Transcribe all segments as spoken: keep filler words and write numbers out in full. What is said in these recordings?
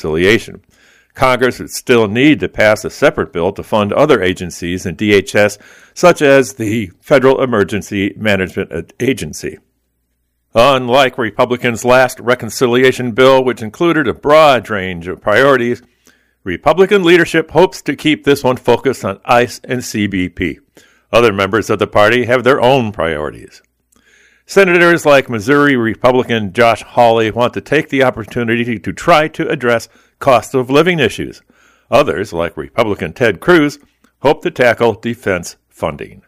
reconciliation. Congress would still need to pass a separate bill to fund other agencies in D H S, such as the Federal Emergency Management Agency. Unlike Republicans' last reconciliation bill, which included a broad range of priorities, Republican leadership hopes to keep this one focused on ICE and C B P. Other members of the party have their own priorities. Senators like Missouri Republican Josh Hawley want to take the opportunity to try to address cost of living issues. Others, like Republican Ted Cruz, hope to tackle defense funding.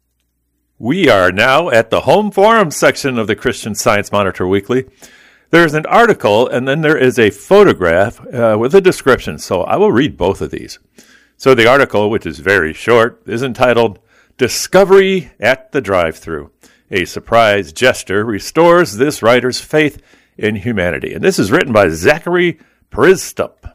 We are now at the Home Forum section of the Christian Science Monitor Weekly. There's an article, and then there is a photograph uh, with a description, so I will read both of these. So the article, which is very short, is entitled, Discovery at the Drive-Thru. A surprise gesture restores this writer's faith in humanity. And this is written by Zachary Pristup.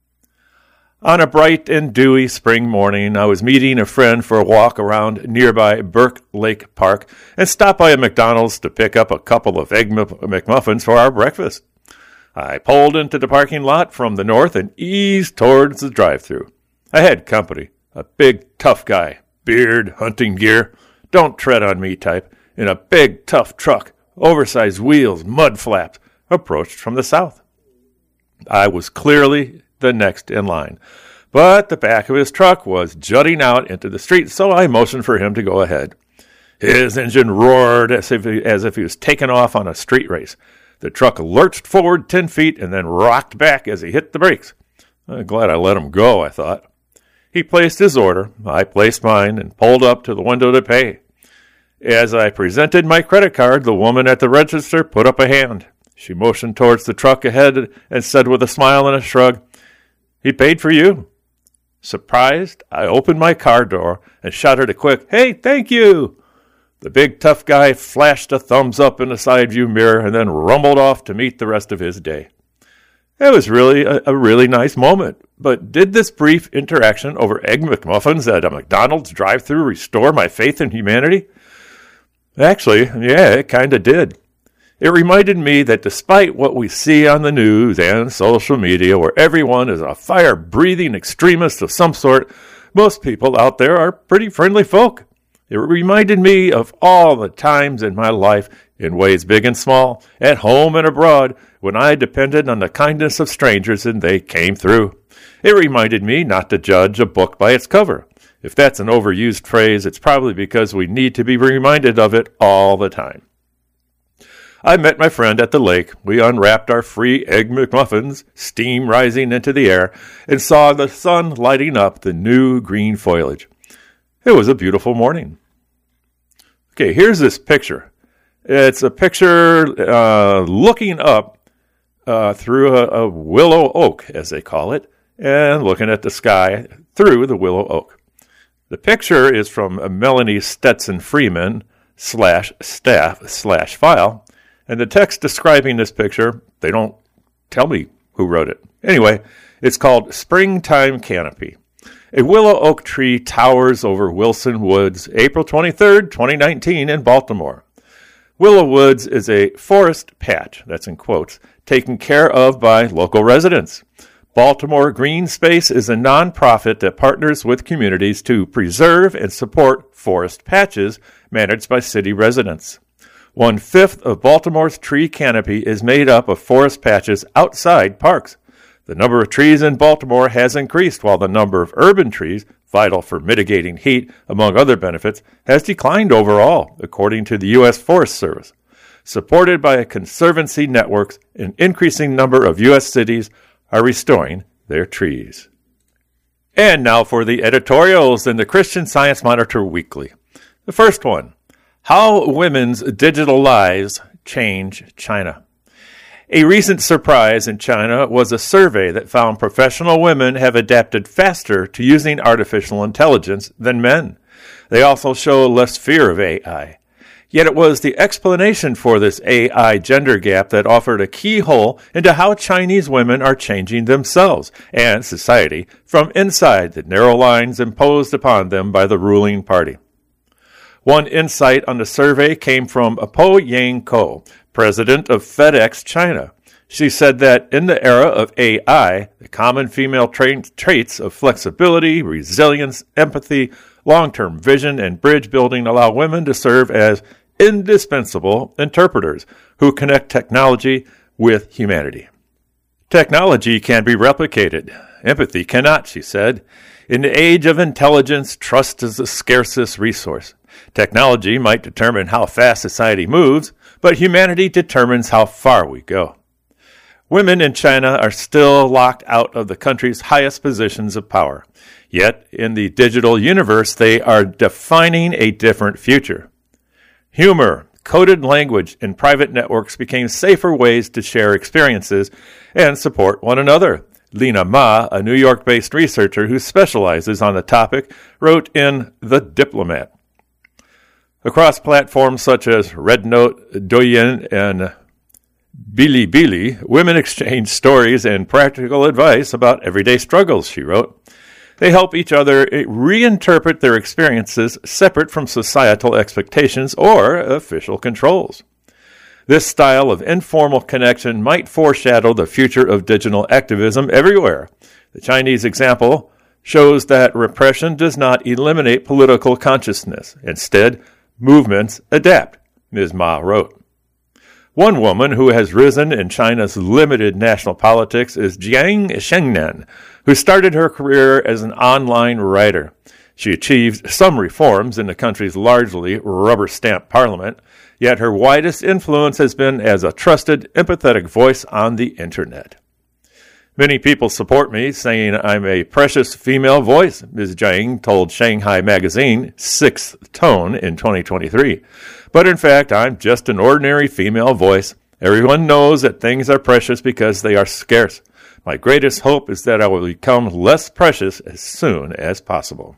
On a bright and dewy spring morning, I was meeting a friend for a walk around nearby Burke Lake Park and stopped by a McDonald's to pick up a couple of Egg McMuffins for our breakfast. I pulled into the parking lot from the north and eased towards the drive-thru. I had company, a big, tough guy, beard, hunting gear, don't tread on me type, in a big, tough truck, oversized wheels, mud flaps, approached from the south. I was clearly the next in line, but the back of his truck was jutting out into the street, so I motioned for him to go ahead. His engine roared as if he, as if he was taking off on a street race. The truck lurched forward ten feet and then rocked back as he hit the brakes. I'm glad I let him go, I thought. He placed his order, I placed mine, and pulled up to the window to pay. As I presented my credit card, the woman at the register put up a hand. She motioned towards the truck ahead and said with a smile and a shrug, "He paid for you." Surprised, I opened my car door and shouted a quick, "Hey, thank you!" The big tough guy flashed a thumbs up in the side view mirror and then rumbled off to meet the rest of his day. It was really a, a really nice moment, but did this brief interaction over Egg McMuffins at a McDonald's drive-thru restore my faith in humanity? Actually, yeah, it kind of did. It reminded me that despite what we see on the news and social media, where everyone is a fire-breathing extremist of some sort, most people out there are pretty friendly folk. It reminded me of all the times in my life, in ways big and small, at home and abroad, when I depended on the kindness of strangers and they came through. It reminded me not to judge a book by its cover. If that's an overused phrase, it's probably because we need to be reminded of it all the time. I met my friend at the lake. We unwrapped our free Egg McMuffins, steam rising into the air, and saw the sun lighting up the new green foliage. It was a beautiful morning. Okay, here's this picture. It's a picture uh, looking up uh, through a, a willow oak, as they call it, and looking at the sky through the willow oak. The picture is from Melanie Stetson Freeman slash staff slash file, and the text describing this picture, they don't tell me who wrote it. Anyway, it's called Springtime Canopy. A willow oak tree towers over Wilson Woods, April twenty-third, twenty nineteen, in Baltimore. Willow Woods is a forest patch, that's in quotes, taken care of by local residents. Baltimore Green Space is a nonprofit that partners with communities to preserve and support forest patches managed by city residents. One-fifth of Baltimore's tree canopy is made up of forest patches outside parks. The number of trees in Baltimore has increased, while the number of urban trees, vital for mitigating heat, among other benefits, has declined overall, according to the U S Forest Service. Supported by a conservancy networks, an increasing number of U S cities are restoring their trees. And now for the editorials in the Christian Science Monitor Weekly. The first one, How Women's Digital Lives Change China. A recent surprise in China was a survey that found professional women have adapted faster to using artificial intelligence than men. They also show less fear of A I. Yet it was the explanation for this A I gender gap that offered a keyhole into how Chinese women are changing themselves and society from inside the narrow lines imposed upon them by the ruling party. One insight on the survey came from Po Yang Ko, president of FedEx China. She said that in the era of A I, the common female tra- traits of flexibility, resilience, empathy, long-term vision, and bridge building allow women to serve as indispensable interpreters who connect technology with humanity. Technology can be replicated. Empathy cannot, she said. In the age of intelligence, trust is the scarcest resource. Technology might determine how fast society moves, but humanity determines how far we go. Women in China are still locked out of the country's highest positions of power. Yet, in the digital universe, they are defining a different future. Humor, coded language, and private networks became safer ways to share experiences and support one another. Lena Ma, a New York-based researcher who specializes on the topic, wrote in The Diplomat. Across platforms such as RedNote, Douyin, and Bilibili, women exchange stories and practical advice about everyday struggles, she wrote. They help each other reinterpret their experiences separate from societal expectations or official controls. This style of informal connection might foreshadow the future of digital activism everywhere. The Chinese example shows that repression does not eliminate political consciousness. Instead, movements adapt, Miz Ma wrote. One woman who has risen in China's limited national politics is Jiang Shengnan, who started her career as an online writer. She achieved some reforms in the country's largely rubber-stamped parliament, yet her widest influence has been as a trusted, empathetic voice on the internet. Many people support me, saying I'm a precious female voice, Miz Jiang told Shanghai Magazine Sixth Tone in twenty twenty-three. But in fact, I'm just an ordinary female voice. Everyone knows that things are precious because they are scarce. My greatest hope is that I will become less precious as soon as possible.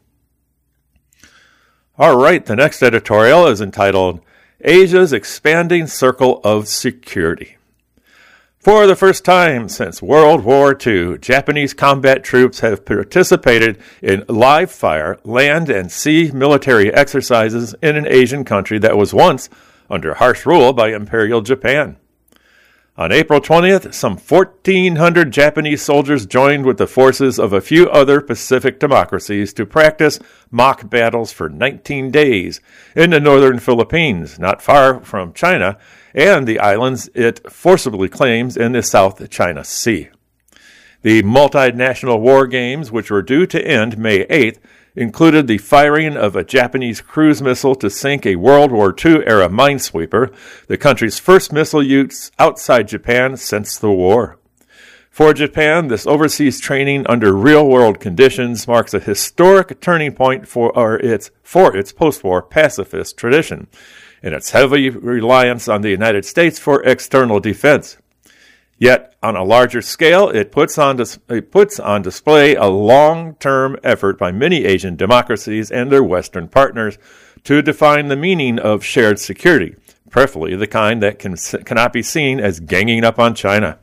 All right, the next editorial is entitled Asia's Expanding Circle of Security. For the first time since World War Two, Japanese combat troops have participated in live-fire land and sea military exercises in an Asian country that was once under harsh rule by Imperial Japan. On April twentieth, some fourteen hundred Japanese soldiers joined with the forces of a few other Pacific democracies to practice mock battles for nineteen days in the northern Philippines, not far from China, and the islands it forcibly claims in the South China Sea. The multinational war games, which were due to end May eighth, included the firing of a Japanese cruise missile to sink a World War Two-era minesweeper, the country's first missile use outside Japan since the war. For Japan, this overseas training under real-world conditions marks a historic turning point for its, for its post-war pacifist tradition, and its heavy reliance on the United States for external defense. Yet, on a larger scale, it puts on, dis- it puts on display a long-term effort by many Asian democracies and their Western partners to define the meaning of shared security, preferably the kind that can, cannot be seen as ganging up on China.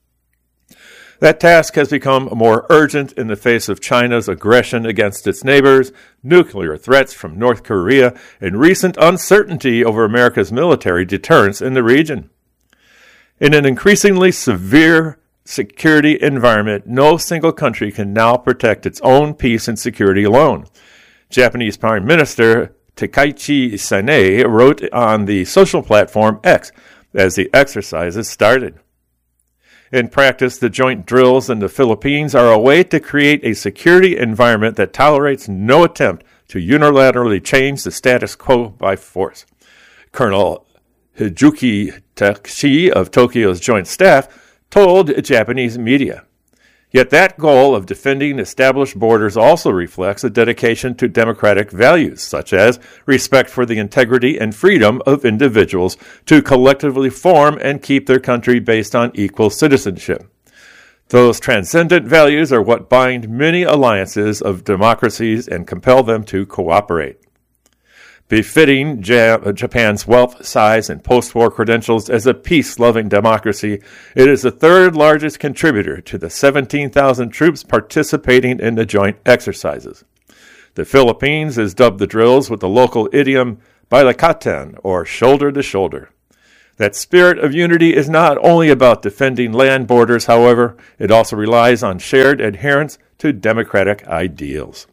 That task has become more urgent in the face of China's aggression against its neighbors, nuclear threats from North Korea, and recent uncertainty over America's military deterrence in the region. In an increasingly severe security environment, no single country can now protect its own peace and security alone. Japanese Prime Minister Takaichi Sanae wrote on the social platform X as the exercises started. In practice, the joint drills in the Philippines are a way to create a security environment that tolerates no attempt to unilaterally change the status quo by force. Colonel Hijuki Takeshi of Tokyo's Joint Staff told Japanese media. Yet that goal of defending established borders also reflects a dedication to democratic values, such as respect for the integrity and freedom of individuals to collectively form and keep their country based on equal citizenship. Those transcendent values are what bind many alliances of democracies and compel them to cooperate. Befitting Japan's wealth, size, and post-war credentials as a peace-loving democracy, it is the third largest contributor to the seventeen thousand troops participating in the joint exercises. The Philippines has dubbed the drills with the local idiom Balikatan, or shoulder to shoulder. That spirit of unity is not only about defending land borders, however, it also relies on shared adherence to democratic ideals.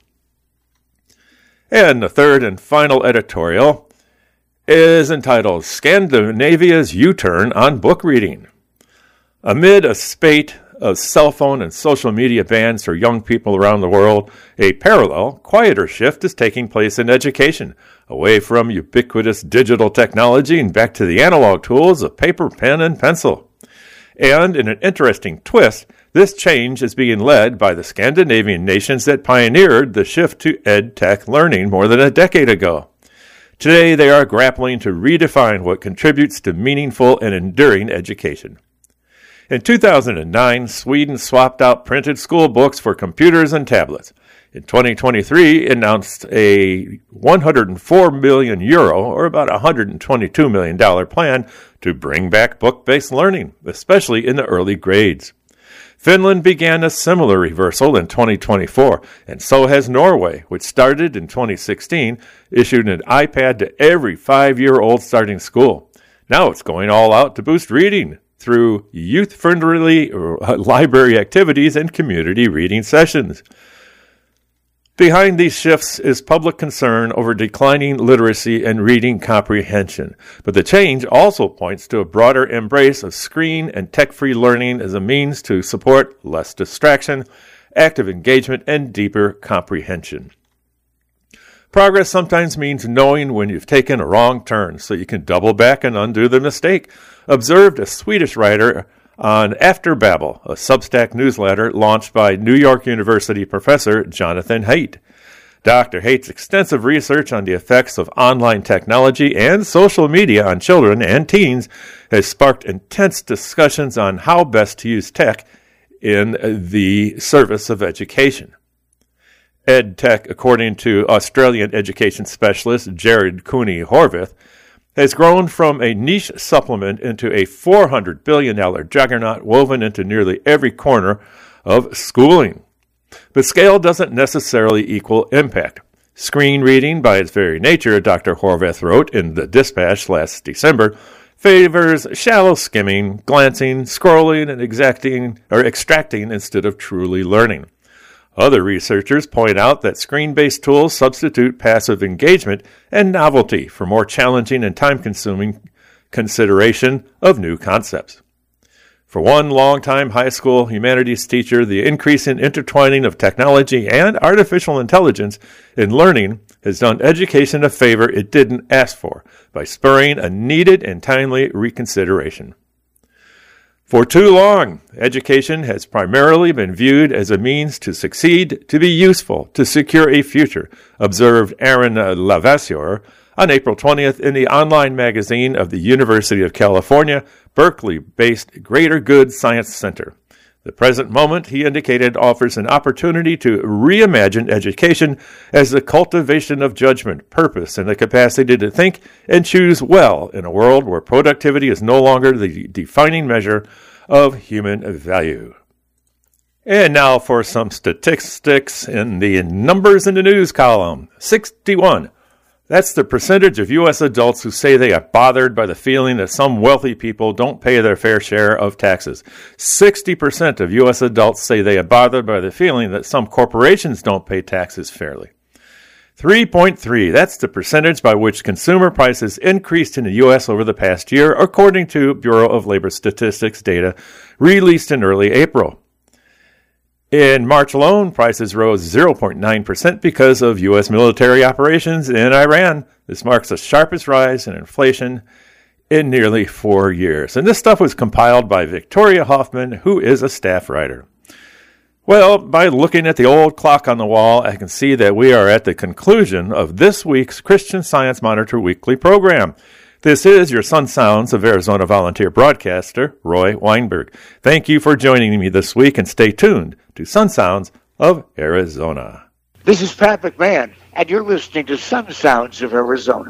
And the third and final editorial is entitled Scandinavia's U-Turn on Book Reading. Amid a spate of cell phone and social media bans for young people around the world, a parallel, quieter shift is taking place in education, away from ubiquitous digital technology and back to the analog tools of paper, pen, and pencil. And in an interesting twist, this change is being led by the Scandinavian nations that pioneered the shift to ed-tech learning more than a decade ago. Today, they are grappling to redefine what contributes to meaningful and enduring education. In two thousand nine, Sweden swapped out printed school books for computers and tablets. In twenty twenty-three, it announced a one hundred four million euro, or about one hundred twenty-two million dollars plan to bring back book-based learning, especially in the early grades. Finland began a similar reversal in twenty twenty-four, and so has Norway, which started in twenty sixteen, issued an iPad to every five-year-old starting school. Now it's going all out to boost reading through youth-friendly library activities and community reading sessions. Behind these shifts is public concern over declining literacy and reading comprehension, but the change also points to a broader embrace of screen and tech-free learning as a means to support less distraction, active engagement, and deeper comprehension. Progress sometimes means knowing when you've taken a wrong turn so you can double back and undo the mistake, observed a Swedish writer on After Babel, a Substack newsletter launched by New York University professor Jonathan Haidt. Doctor Haidt's extensive research on the effects of online technology and social media on children and teens has sparked intense discussions on how best to use tech in the service of education. EdTech, according to Australian education specialist Jared Cooney-Horvath, has grown from a niche supplement into a four hundred billion dollars juggernaut woven into nearly every corner of schooling. But scale doesn't necessarily equal impact. Screen reading, by its very nature, Doctor Horvath wrote in the Dispatch last December, favors shallow skimming, glancing, scrolling, and exacting or extracting instead of truly learning. Other researchers point out that screen-based tools substitute passive engagement and novelty for more challenging and time-consuming consideration of new concepts. For one longtime high school humanities teacher, the increasing intertwining of technology and artificial intelligence in learning has done education a favor it didn't ask for by spurring a needed and timely reconsideration. For too long, education has primarily been viewed as a means to succeed, to be useful, to secure a future, observed Aaron Lavasseur on April twentieth in the online magazine of the University of California, Berkeley-based Greater Good Science Center. The present moment, he indicated, offers an opportunity to reimagine education as the cultivation of judgment, purpose, and the capacity to think and choose well in a world where productivity is no longer the defining measure of human value. And now for some statistics in the numbers in the news column. sixty-one. That's the percentage of U S adults who say they are bothered by the feeling that some wealthy people don't pay their fair share of taxes. sixty percent of U S adults say they are bothered by the feeling that some corporations don't pay taxes fairly. three point three, that's the percentage by which consumer prices increased in the U S over the past year, according to Bureau of Labor Statistics data released in early April. In March alone, prices rose zero point nine percent because of U S military operations in Iran. This marks the sharpest rise in inflation in nearly four years. And this stuff was compiled by Victoria Hoffman, who is a staff writer. Well, by looking at the old clock on the wall, I can see that we are at the conclusion of this week's Christian Science Monitor weekly program. This is your Sun Sounds of Arizona volunteer broadcaster, Roy Weinberg. Thank you for joining me this week, and stay tuned to Sun Sounds of Arizona. This is Pat McMahon, and you're listening to Sun Sounds of Arizona.